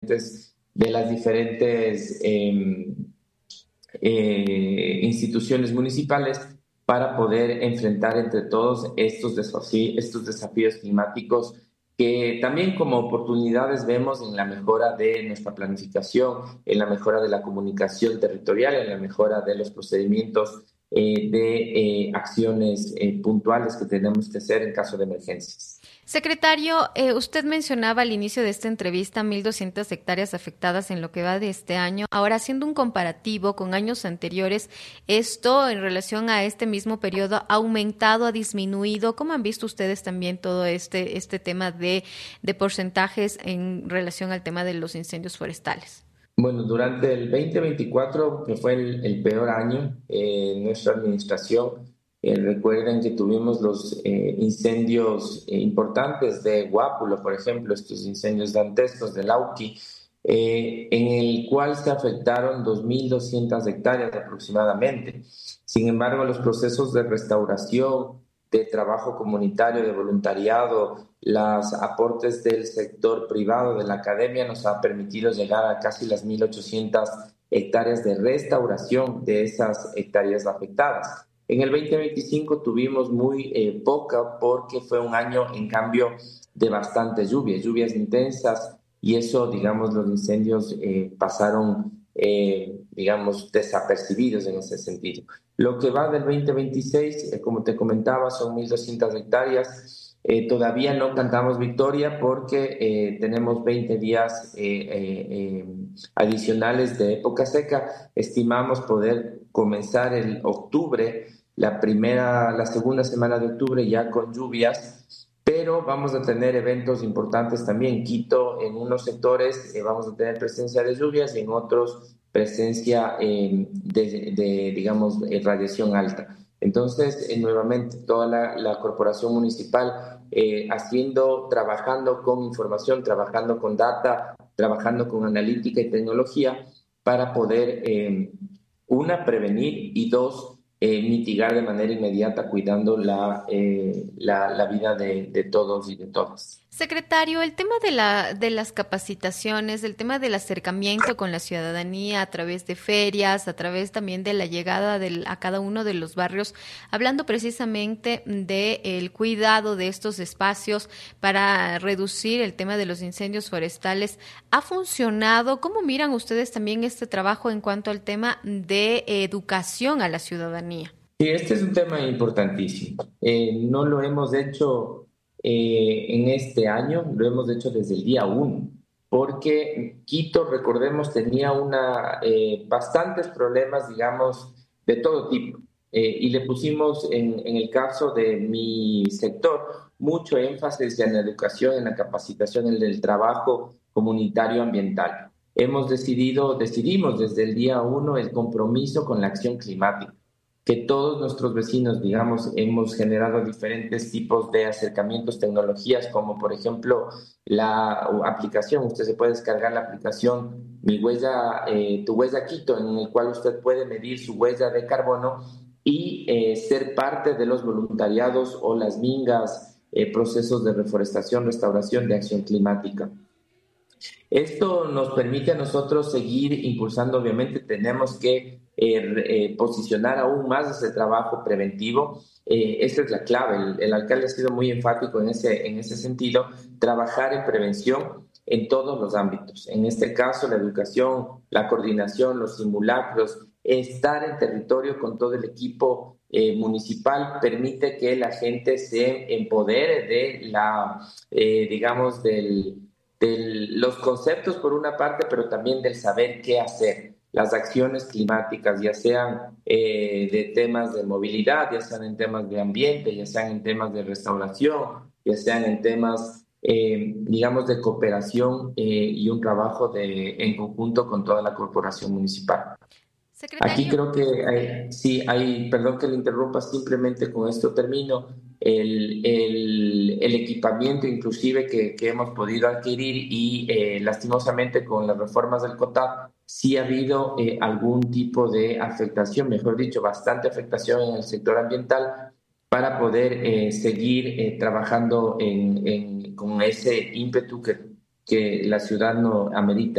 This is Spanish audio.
de las diferentes instituciones municipales para poder enfrentar entre todos estos desafíos climáticos que también como oportunidades vemos en la mejora de nuestra planificación, en la mejora de la comunicación territorial, en la mejora de los procedimientos de acciones puntuales que tenemos que hacer en caso de emergencias. Secretario, usted mencionaba al inicio de esta entrevista 1.200 hectáreas afectadas en lo que va de este año. Ahora, haciendo un comparativo con años anteriores, ¿esto en relación a este mismo periodo ha aumentado, ha disminuido? ¿Cómo han visto ustedes también todo este tema de porcentajes en relación al tema de los incendios forestales? Bueno, durante el 2024, que fue el peor año, nuestra administración, recuerden que tuvimos los incendios importantes de Guápulo, por ejemplo, estos incendios dantescos del Lauqui, en el cual se afectaron 2.200 hectáreas aproximadamente. Sin embargo, los procesos de restauración, de trabajo comunitario, de voluntariado, los aportes del sector privado, de la academia, nos ha permitido llegar a casi las 1.800 hectáreas de restauración de esas hectáreas afectadas. En el 2025 tuvimos muy poca porque fue un año, en cambio, de bastantes lluvias intensas, y eso, digamos, los incendios pasaron, digamos, desapercibidos en ese sentido. Lo que va del 2026, como te comentaba, son 1.200 hectáreas. Todavía no cantamos victoria porque tenemos 20 días adicionales de época seca. Estimamos poder comenzar el octubre, la segunda semana de octubre ya con lluvias, pero vamos a tener eventos importantes también. Quito, en unos sectores vamos a tener presencia de lluvias y en otros presencia digamos, radiación alta. Entonces, nuevamente, toda la corporación municipal trabajando con información, trabajando con data, trabajando con analítica y tecnología para poder, prevenir y dos, mitigar de manera inmediata, cuidando la vida de todos y de todas. Secretario, el tema de las capacitaciones, el tema del acercamiento con la ciudadanía a través de ferias, a través también de la llegada a cada uno de los barrios, hablando precisamente del cuidado de estos espacios para reducir el tema de los incendios forestales, ¿ha funcionado? ¿Cómo miran ustedes también este trabajo en cuanto al tema de educación a la ciudadanía? Sí, este es un tema importantísimo. No lo hemos hecho en este año, lo hemos hecho desde el día uno, porque Quito, recordemos, tenía bastantes problemas, digamos, de todo tipo. Y le pusimos, en el caso de mi sector, mucho énfasis en la educación, en la capacitación, en el trabajo comunitario ambiental. Decidimos desde el día uno el compromiso con la acción climática, que todos nuestros vecinos, digamos, hemos generado diferentes tipos de acercamientos, tecnologías, como por ejemplo la aplicación. Usted se puede descargar la aplicación Mi Huella, Tu Huella Quito, en el cual usted puede medir su huella de carbono y ser parte de los voluntariados o las mingas, procesos de reforestación, restauración, de acción climática. Esto nos permite a nosotros seguir impulsando. Obviamente tenemos que posicionar aún más ese trabajo preventivo. Esa es la clave. El alcalde ha sido muy enfático en ese sentido, trabajar en prevención en todos los ámbitos. En este caso, la educación, la coordinación, los simulacros, estar en territorio con todo el equipo municipal permite que la gente se empodere digamos, de los conceptos por una parte, pero también del saber qué hacer. Las acciones climáticas, ya sean de temas de movilidad, ya sean en temas de ambiente, ya sean en temas de restauración, ya sean en temas, digamos, de cooperación y un trabajo en conjunto con toda la corporación municipal. Aquí Secretario. creo que sí, perdón que le interrumpa, simplemente con esto termino, el equipamiento inclusive que hemos podido adquirir y lastimosamente con las reformas del COTAP sí ha habido algún tipo de afectación, mejor dicho, bastante afectación en el sector ambiental para poder seguir trabajando con ese ímpetu que la ciudad no amerita.